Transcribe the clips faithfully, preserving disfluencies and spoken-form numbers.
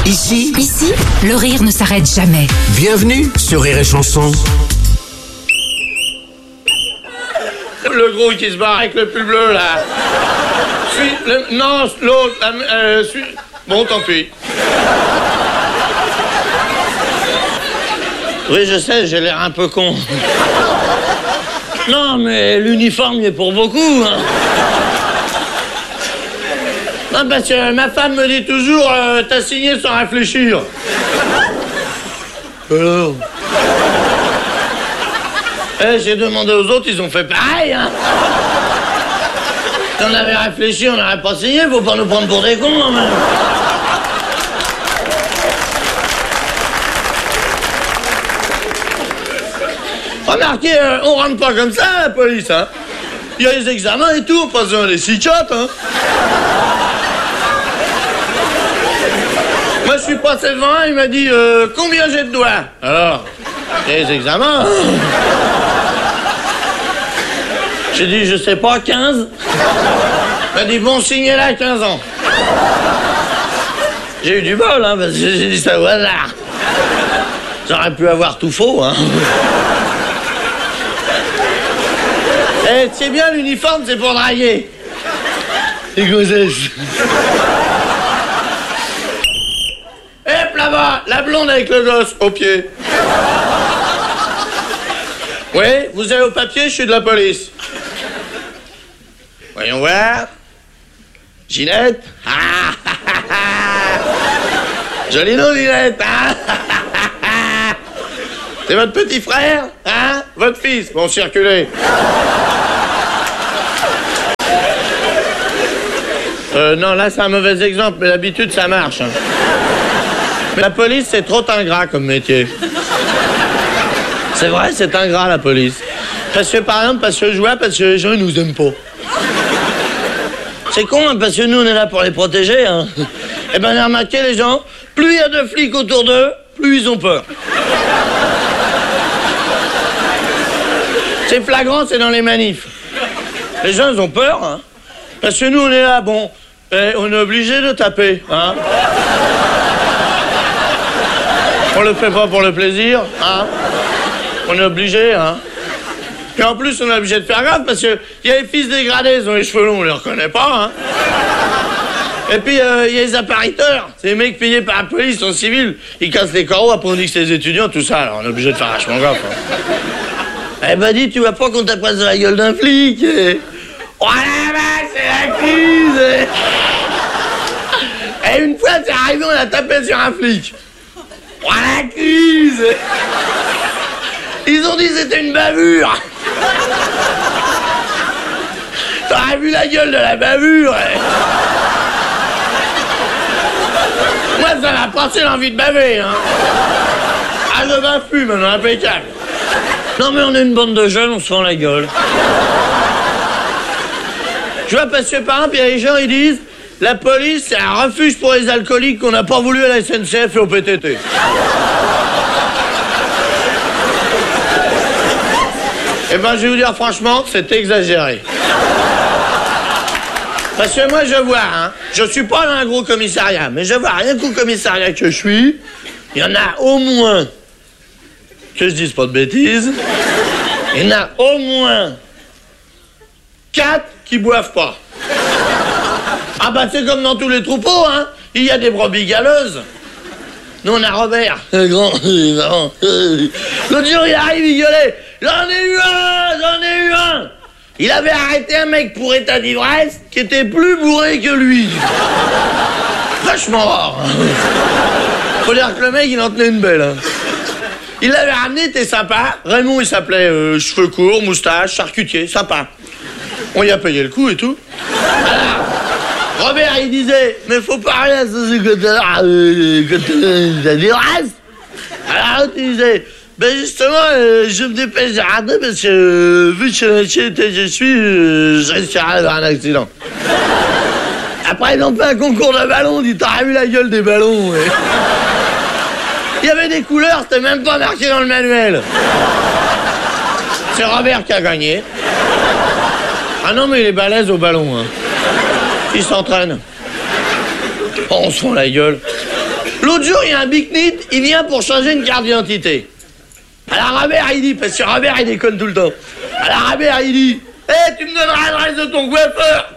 Ici, Ici, le rire ne s'arrête jamais. bienvenue sur Rire et Chanson. Le gros qui se barre avec le pull bleu, là. Suis, le, non, l'autre, euh, suis... Bon, tant pis. Oui, je sais, j'ai l'air un peu con. Non, mais l'uniforme, il est pour beaucoup, hein. Non, parce que ma femme me dit toujours, euh, t'as signé sans réfléchir. Alors... Eh, j'ai demandé aux autres, ils ont fait pareil, hein. Si on avait réfléchi, on n'aurait pas signé, faut pas nous prendre pour des cons, quand même. Remarquez, euh, on rentre pas comme ça, la police, hein. Il y a les examens et tout, on passe dans les psychiatres, hein. Moi, je suis passé devant un, il m'a dit, euh, combien j'ai de doigts? Alors, les examens, hein. J'ai dit, je sais pas, quinze. Il m'a dit, bon, signez-la à quinze ans. J'ai eu du bol, hein, parce que j'ai dit ça au hasard. J'aurais pu avoir tout faux, hein. Eh, c'est bien, l'uniforme, c'est pour draguer. Les grossesses. Hop, là-bas, la blonde avec le gosse, au pied. Oui, vous avez au papier, je suis de la police. Voyons voir. Ginette. Ah, ah, ah, ah. Joli nom, Ginette. Ah, ah, ah, ah. C'est votre petit frère, hein? Votre fils. Bon, circulez. Euh, non, là, c'est un mauvais exemple, mais d'habitude, ça marche. Hein. Mais la police, c'est trop ingrat comme métier. C'est vrai, c'est ingrat, la police. Parce que, par exemple, parce que je vois, parce que les gens, ils nous aiment pas. C'est con, hein, parce que nous, on est là pour les protéger, hein. Eh ben, on a remarqué, les gens, plus il y a de flics autour d'eux, plus ils ont peur. C'est flagrant, c'est dans les manifs. Les gens, ils ont peur, hein. Parce que nous, on est là, bon, eh, on est obligé de taper, hein. On le fait pas pour le plaisir, hein. On est obligé, hein. Et en plus, on est obligé de faire gaffe parce que il y a les fils dégradés, ils ont les cheveux longs, on les reconnaît pas, hein. Et puis, il euh, y a les appariteurs. C'est les mecs payés par la police, en civil. Ils cassent les carreaux, après on dit que c'est les étudiants, tout ça. Alors on est obligé de faire vachement gaffe, hein. Eh ben, dis, tu vois pas qu'on t'a passé la gueule d'un flic, et... Oh la vache, c'est la crise. Et une fois, c'est arrivé, on a tapé sur un flic. Oh la crise. Ils ont dit que c'était une bavure. T'aurais vu la gueule de la bavure. Et... Moi, ça m'a passé l'envie de baver, hein. Ah, je bave plus, maintenant, impeccable. Non, mais on est une bande de jeunes, on se fend la gueule. Je vois, parce que par exemple, il y a des gens, ils disent la police, c'est un refuge pour les alcooliques qu'on n'a pas voulu à la S N C F et au P T T. Eh ben, je vais vous dire franchement, c'est exagéré. Parce que moi, je vois, hein, je suis pas dans un gros commissariat, mais je vois, rien qu'au commissariat que je suis, il y en a au moins, que je dise pas de bêtises, il y en a au moins quatre qui boivent pas. Ah bah c'est comme dans tous les troupeaux, hein. Il y a des brebis galeuses. Nous on a Robert, le grand. L'autre jour il arrive, il gueulait. J'en ai eu un, j'en ai eu un. Il avait arrêté un mec pour état d'ivresse qui était plus bourré que lui. Vachement rare. Faut dire que le mec il en tenait une belle. Hein. Il l'avait ramené, t'es sympa. Raymond il s'appelait euh, cheveux courts, moustache, charcutier, sympa. On y a payé le coup et tout. Alors, Robert, il disait, mais faut parler à ce côté-là, quand t'as dit reste. Alors l'autre, il disait, ben justement, euh, je me dépêche de rentrer parce que, euh, vu que je suis, euh, je risque d'avoir un accident. Après, ils ont fait un concours de ballons, il dit, t'aurais vu la gueule des ballons, ouais. Il y avait des couleurs, c'était même pas marqué dans le manuel. C'est Robert qui a gagné. Ah non, mais il est balèze au ballon, hein. Il s'entraîne. Oh, on se fend la gueule. L'autre jour, il y a un bicnit, il vient pour changer une carte d'identité. Alors Robert, il dit, parce que Robert, il déconne tout le temps. Alors Robert, il dit, hé, hey, tu me donneras l'adresse de ton coiffeur.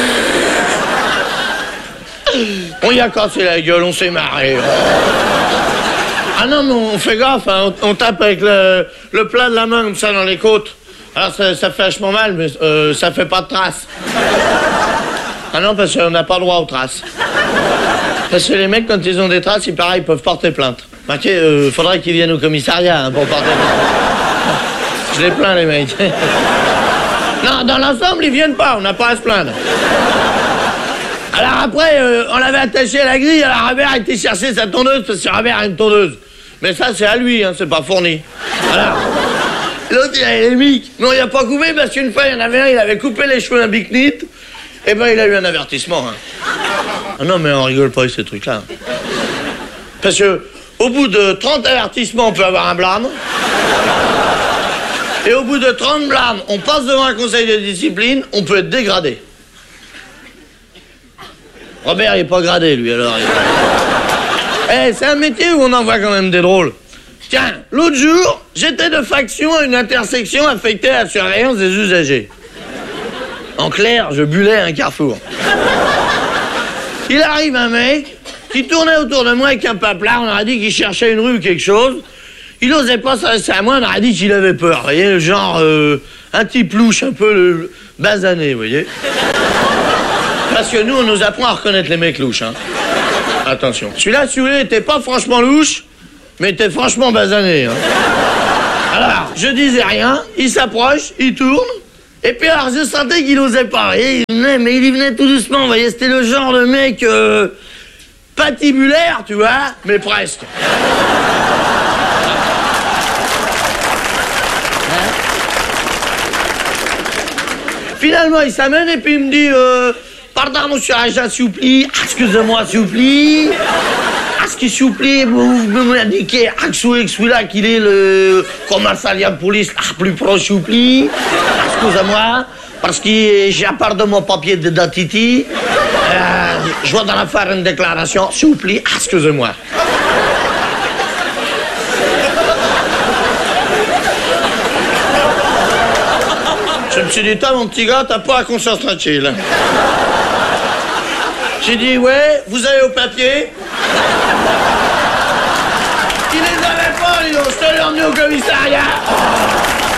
On y a cassé la gueule, on s'est marré. Ah non, mais on fait gaffe, hein, on, on tape avec le, le plat de la main comme ça dans les côtes. Alors ça, ça fait vachement mal, mais euh, ça fait pas de traces. Ah non, parce qu'on n'a pas le droit aux traces. Parce que les mecs, quand ils ont des traces, ils, pareil, ils peuvent porter plainte. Ok, euh, faudrait qu'ils viennent au commissariat hein, pour porter plainte. Je les plains, les mecs. Non, dans l'ensemble, ils viennent pas, on n'a pas à se plaindre. Alors après, euh, on l'avait attaché à la grille, alors Robert a été chercher sa tondeuse, parce que Robert a une tondeuse. Mais ça, c'est à lui, hein, c'est pas fourni. Alors, l'autre, il avait les mics. Non, il a pas coupé, parce qu'une fois, il y en avait un, il avait coupé les cheveux d'un bicnit, et ben, il a eu un avertissement. Hein. Ah non, mais on rigole pas avec ces trucs-là. Parce que, au bout de trente avertissements, on peut avoir un blâme. Et au bout de trente blâmes, on passe devant un conseil de discipline, on peut être dégradé. Robert, il est pas gradé, lui, alors. Eh, hey, c'est un métier où on en voit quand même des drôles. Tiens, l'autre jour, j'étais de faction à une intersection affectée à la surveillance des usagers. En clair, je bullais un carrefour. Il arrive un mec qui tournait autour de moi avec un paplard, on aurait dit qu'il cherchait une rue ou quelque chose. Il osait pas s'adresser à moi, on aurait dit qu'il avait peur, vous voyez, genre euh, un type louche, un peu le, basané, vous voyez. Parce que nous, on nous apprend à reconnaître les mecs louches, hein. Attention. Celui-là, si vous voulez, était pas franchement louche, mais était franchement basané, hein. Alors, je disais rien, il s'approche, il tourne, et puis alors, je sentais qu'il osait pas, vous voyez, il venait, mais il y venait tout doucement, vous voyez, c'était le genre de mec euh, patibulaire, tu vois, mais presque. Finalement, il s'amène et puis il me dit euh, pardon, monsieur agent, s'il vous plaît. Excusez-moi, s'il vous plaît. Est-ce que, s'il vous plaît, vous pouvez m'indiquer celui-là qu'il est le commissariat de police plus proche, s'il vous plaît. Excusez-moi, parce que j'ai part de mon papier d'identité. Euh, je dois en faire une déclaration, s'il vous plaît. Excusez-moi. Je me suis dit, toi, mon petit gars, t'as pas la conscience tranquille. J'ai dit, ouais, vous avez au papier. Il les avait pas, dis donc, je te l'ai emmené au commissariat.